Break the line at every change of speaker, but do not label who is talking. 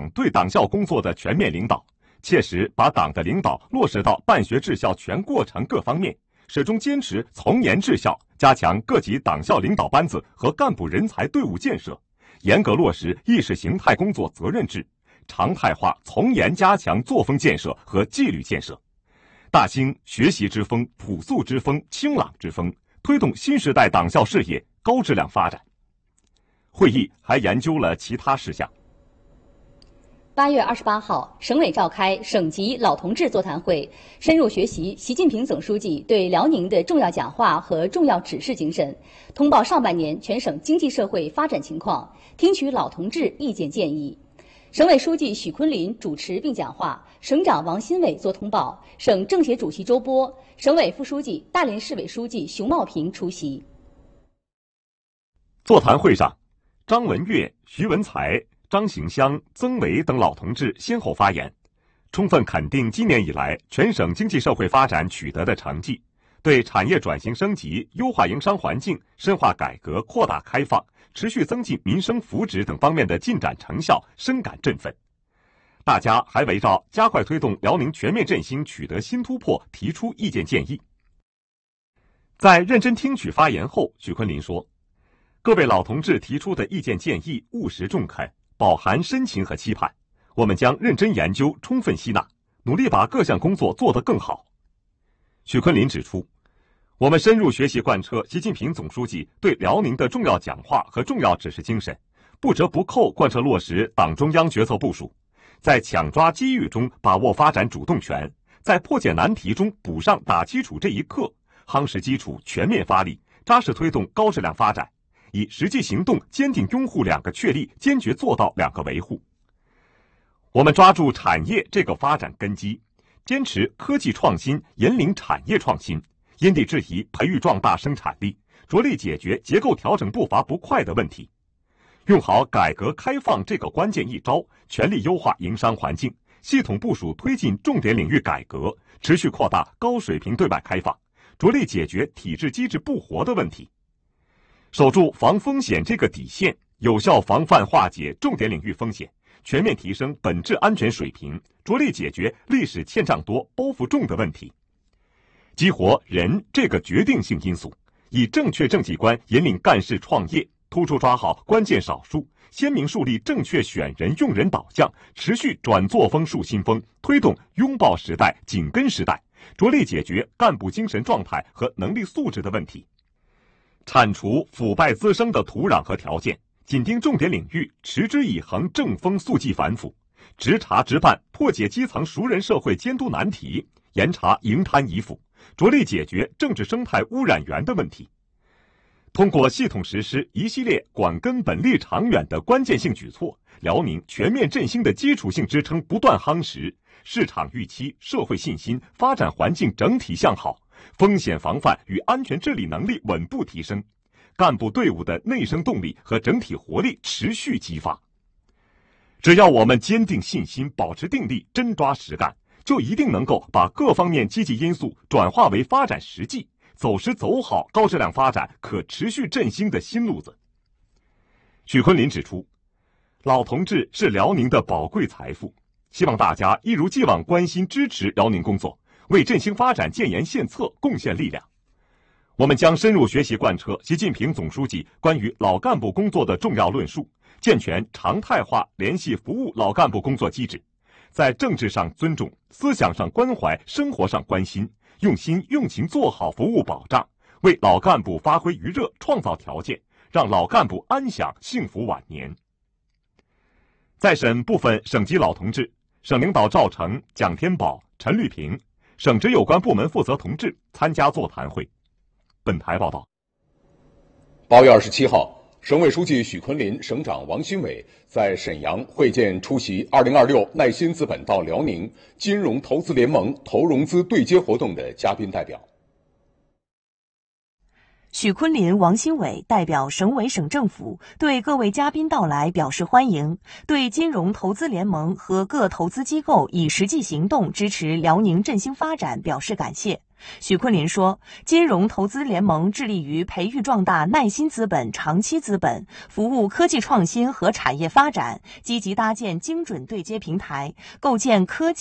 对党校工作的全面领导，切实把党的领导落实到办学治校全过程各方面，始终坚持从严治校，加强各级党校领导班子和干部人才队伍建设，严格落实意识形态工作责任制，常态化从严加强作风建设和纪律建设，大兴学习之风、朴素之风、清朗之风，推动新时代党校事业高质量发展。会议还研究了其他事项。
8月28号，省委召开省级老同志座谈会，深入学习习近平总书记对辽宁的重要讲话和重要指示精神，通报上半年全省经济社会发展情况，听取老同志意见建议。省委书记许昆林主持并讲话，省长王新伟作通报，省政协主席周波、省委副书记、大连市委书记熊茂平出席。
座谈会上，张文岳、徐文才、张行香、曾维等老同志先后发言，充分肯定今年以来全省经济社会发展取得的成绩，对产业转型升级、优化营商环境、深化改革、扩大开放、持续增进民生福祉等方面的进展成效深感振奋。大家还围绕加快推动辽宁全面振兴取得新突破提出意见建议。在认真听取发言后，许昆林说，各位老同志提出的意见建议务实中肯，饱含深情和期盼，我们将认真研究，充分吸纳，努力把各项工作做得更好。许昆林指出，我们深入学习贯彻习近平总书记对辽宁的重要讲话和重要指示精神，不折不扣贯彻落实党中央决策部署，在抢抓机遇中把握发展主动权，在破解难题中补上打基础这一课，夯实基础，全面发力，扎实推动高质量发展，以实际行动坚定拥护两个确立，坚决做到两个维护。我们抓住产业这个发展根基，坚持科技创新引领产业创新，因地制宜培育壮大生产力，着力解决结构调整步伐不快的问题。用好改革开放这个关键一招，全力优化营商环境，系统部署推进重点领域改革，持续扩大高水平对外开放，着力解决体制机制不活的问题。守住防风险这个底线，有效防范化解重点领域风险，全面提升本质安全水平，着力解决历史欠账多、包袱重的问题。激活人这个决定性因素，以正确政绩观引领干事创业，突出抓好关键少数，鲜明树立正确选人用人导向，持续转作风树新风，推动拥抱时代、紧跟时代，着力解决干部精神状态和能力素质的问题。铲除腐败滋生的土壤和条件，紧盯重点领域，持之以恒正风肃纪反腐，直查直办，破解基层熟人社会监督难题，严查营贪遗腐，着力解决政治生态污染源的问题。通过系统实施一系列管根本立长远的关键性举措，辽宁全面振兴的基础性支撑不断夯实，市场预期、社会信心、发展环境整体向好，风险防范与安全治理能力稳步提升，干部队伍的内生动力和整体活力持续激发。只要我们坚定信心，保持定力，真抓实干，就一定能够把各方面积极因素转化为发展实际，走实走好高质量发展、可持续振兴的新路子。许昆林指出，老同志是辽宁的宝贵财富，希望大家一如既往关心支持辽宁工作，为振兴发展建言献策，贡献力量。我们将深入学习贯彻习近平总书记关于老干部工作的重要论述，健全常态化联系服务老干部工作机制，在政治上尊重、思想上关怀、生活上关心，用心用情做好服务保障，为老干部发挥余热创造条件，让老干部安享幸福晚年。在审部分省级老同志，省领导赵成、蒋天宝、陈绿平，省直有关部门负责同志参加座谈会。本台报道。
8月27号，省委书记许昆林、省长王新伟在沈阳会见出席2026耐心资本到辽宁金融投资联盟投融资对接活动的嘉宾代表。
许昆林、王新伟代表省委省政府对各位嘉宾到来表示欢迎，对金融投资联盟和各投资机构以实际行动支持辽宁振兴发展表示感谢。许昆林说，金融投资联盟致力于培育壮大耐心资本、长期资本，服务科技创新和产业发展，积极搭建精准对接平台，构建科技